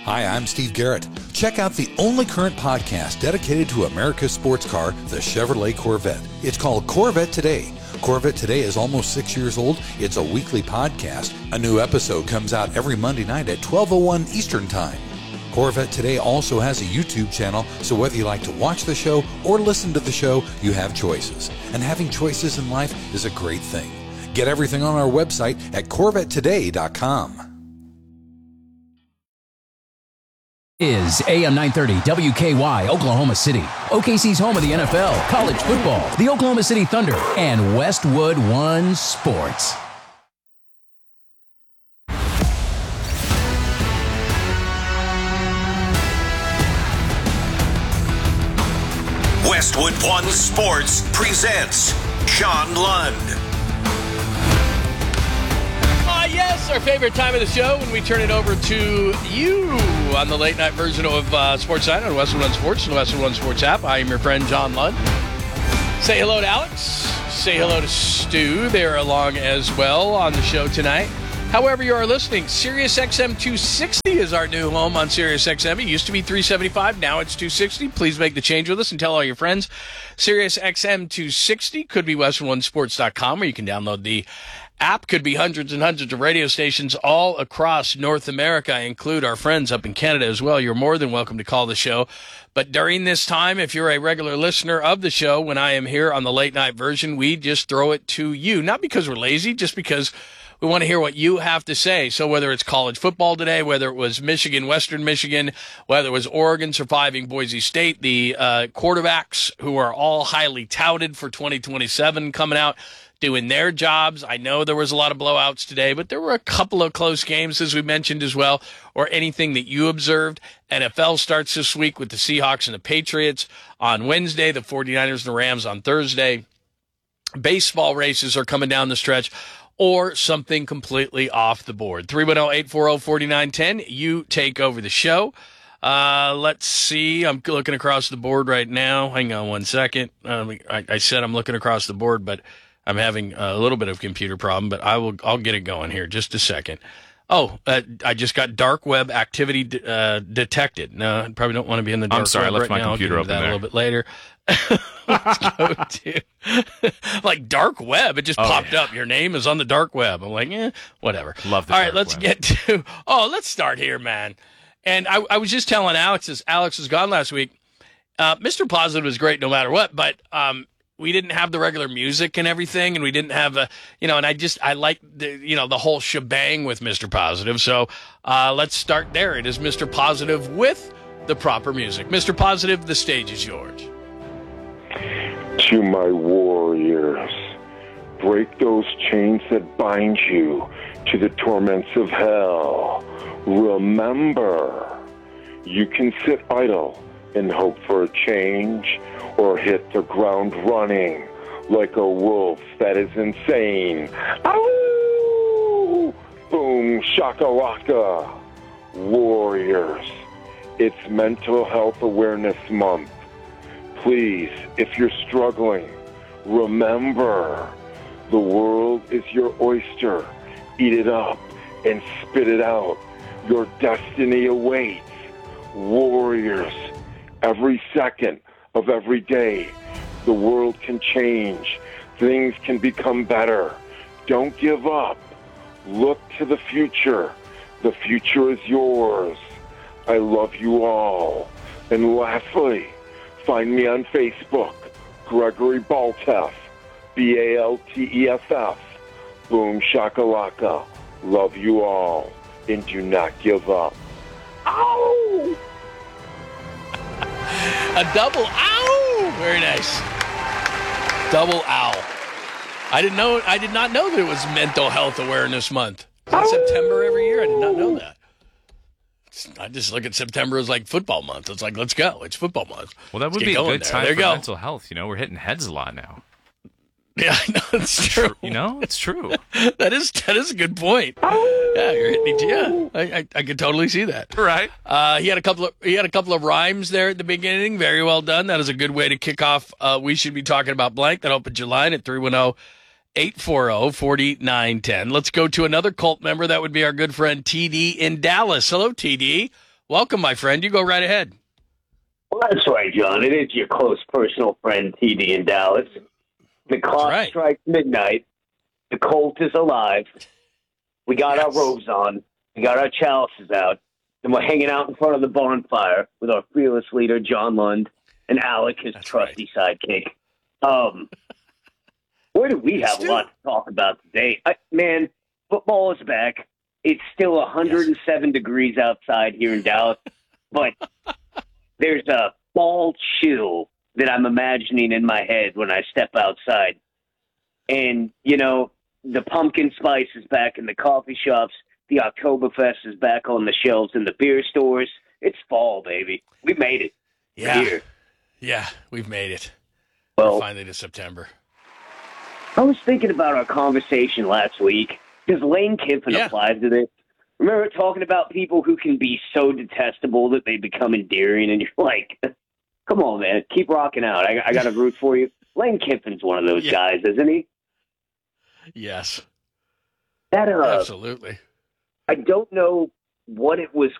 Hi, I'm Steve Garrett. Check out the only current podcast dedicated to America's sports car, the Chevrolet Corvette. It's called Corvette Today. Corvette Today is almost 6 years old. It's a weekly podcast. A new episode comes out every Monday night at 12:01 Eastern Time. Corvette Today also has a YouTube channel, so whether you like to watch the show or listen to the show, you have choices. And having choices in life is a great thing. Get everything on our website at CorvetteToday.com. Is AM 930 WKY Oklahoma City, OKC's home of the NFL, college football, the Oklahoma City Thunder, and Westwood One Sports. Westwood One Sports presents John Lund. Yes, our favorite time of the show when we turn it over to you on the late night version of Sports Night on Westwood One Sports and the Westwood One Sports app. I am your friend John Lund. Say hello to Alex. Say hello to Stu. They're along as well on the show tonight. However you are listening, SiriusXM 260 is our new home on SiriusXM. It used to be 375. Now it's 260. Please make the change with us and tell all your friends. SiriusXM 260 could be WestwoodOneSports.com, where you can download the app. Could be hundreds and hundreds of radio stations all across North America. I include our friends up in Canada as well. You're more than welcome to call the show. But during this time, if you're a regular listener of the show, when I am here on the late night version, we just throw it to you. Not because we're lazy, just because we want to hear what you have to say. So whether it's college football today, whether it was Michigan, Western Michigan, whether it was Oregon surviving Boise State, the quarterbacks who are all highly touted for 2027 coming out, doing their jobs. I know there was a lot of blowouts today, but there were a couple of close games, as we mentioned as well, or anything that you observed. NFL starts this week with the Seahawks and the Patriots on Wednesday, the 49ers and the Rams on Thursday. Baseball races are coming down the stretch, or something completely off the board. 310-840-4910. You take over the show. Let's see. I'm looking across the board right now. Hang on one second. I said I'm looking across the board, but I'm having a little bit of computer problem, but I'll get it going here. Just a second. Oh, I just got dark web activity detected. No, I probably don't want to be in the dark web. I'm sorry, I left right my now. computer open that there. A little bit later. Let's go to like dark web. It just popped up. Your name is on the dark web. I'm like, whatever. Love the All right, dark let's web. get to. Oh, let's start here, man. And I was just telling Alex was gone last week. Mr. Positive was great no matter what, but we didn't have the regular music and everything, and we didn't have and I like the whole shebang with Mr. Positive. So let's start there. It is Mr. Positive with the proper music. Mr. Positive, the stage is yours. To my warriors, break those chains that bind you to the torments of hell. Remember, you can sit idle and hope for a change, or hit the ground running like a wolf that is insane. Ow! Boom, shakalaka. Warriors, it's Mental Health Awareness Month. Please, if you're struggling, remember, the world is your oyster. Eat it up and spit it out. Your destiny awaits. Warriors, every second of every day, the world can change. Things can become better. Don't give up. Look to the future. The future is yours. I love you all. And lastly, find me on Facebook, Gregory Balteff, Balteff. Boom shakalaka. Love you all. And do not give up. Ow! A double ow! Very nice. Double ow. I did not know that it was Mental Health Awareness Month. Is that September every year? I did not know that. I just look at September as like football month. It's like, let's go. It's football month. Well, that would Let's be get a going good there. time There for you go. mental health. We're hitting heads a lot now. Yeah, I know, it's true. It's true. That is a good point. Yeah, you're hitting it. Yeah, I could totally see that. Right. He had a couple of rhymes there at the beginning. Very well done. That is a good way to kick off. We should be talking about blank. That opens your line at 310-840-4910. Let's go to another cult member. That would be our good friend TD in Dallas. Hello, TD. Welcome, my friend. You go right ahead. Well, that's right, John. It is your close personal friend, TD in Dallas. The clock strikes midnight. The Colt is alive. We got our robes on. We got our chalices out. And we're hanging out in front of the bonfire with our fearless leader, John Lund, and Alec, his trusty sidekick. Boy, do we have a lot to talk about today. Man, football is back. It's still 107 degrees outside here in Dallas, but there's a fall chill that I'm imagining in my head when I step outside. And, you know, the pumpkin spice is back in the coffee shops. The Oktoberfest is back on the shelves in the beer stores. It's fall, baby. We made it. Yeah. We're here. Yeah, we've made it. Well, we're finally to September. I was thinking about our conversation last week. Does Lane Kiffin apply to this? Remember talking about people who can be so detestable that they become endearing, and you're like, come on, man, keep rocking out. I got to root for you. Lane Kiffin's one of those guys, isn't he? Yes. That absolutely. I don't know what it was